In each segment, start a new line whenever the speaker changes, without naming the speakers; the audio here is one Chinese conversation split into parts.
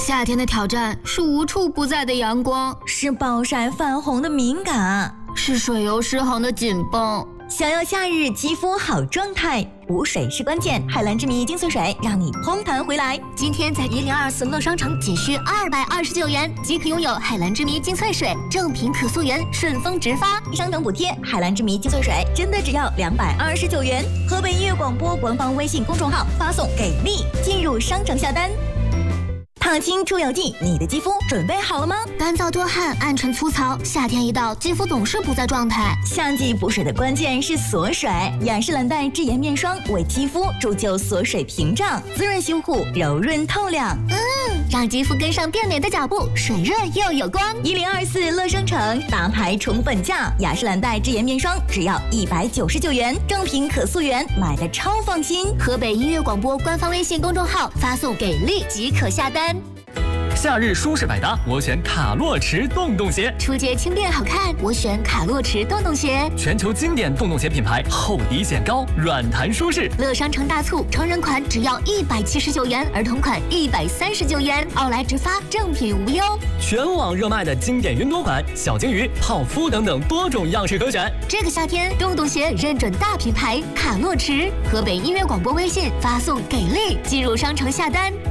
夏天的挑战是无处不在的阳光，
是暴晒泛红的敏感，
是水油失衡的紧绷。
想要夏日肌肤好状态，补水是关键。海蓝之谜精粹水让你嘭弹回来。
今天在1024乐商城仅需229元即可拥有海蓝之谜精粹水，正品可溯源，顺丰直发，
商等补贴。海蓝之谜精粹水真的只要229元。河北音乐广播官方微信公众号发送给力，进入商城下单。烫青出油剂，你的肌肤准备好了吗？
干燥多汗，暗沉粗糙，夏天一到，肌肤总是不在状态。
夏季补水的关键是锁水，雅诗兰黛智颜面霜为肌肤铸就锁水屏障，滋润修护，柔润透亮。
让肌肤跟上变美的脚步，水润又有光。
1024乐商城大牌宠粉价，雅诗兰黛智颜面霜只要199元，正品可溯源，买的超放心。
河北音乐广播官方微信公众号发送给力即可下单。
夏日舒适百搭，我选卡洛驰洞洞鞋。
出街轻便好看，我选卡洛驰洞洞鞋。
全球经典洞洞鞋品牌，厚底显高，软弹舒适。
乐商城大促，成人款只要179元，儿童款139元，奥莱直发，正品无忧。
全网热卖的经典云朵款、小金鱼、泡芙等等多种样式可选。
这个夏天，洞洞鞋认准大品牌卡洛驰。河北音乐广播微信发送给力，进入商城下单。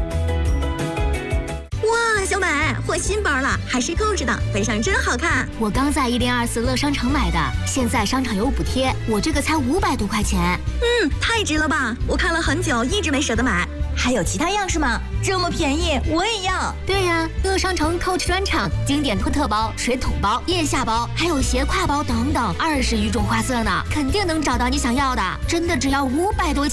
哇，小美换新包了，还是购置的，背上真好看。
我刚在1024乐商城买的，现在商场有补贴，我这个才500多块钱。
太值了吧！我看了很久，一直没舍得买。还有其他样式吗？这么便宜，我也要。
对呀，乐商城 Coach 专场，经典托特包、水桶包、腋下包，还有斜挎包等等，20余种花色呢，肯定能找到你想要的。真的只要500多。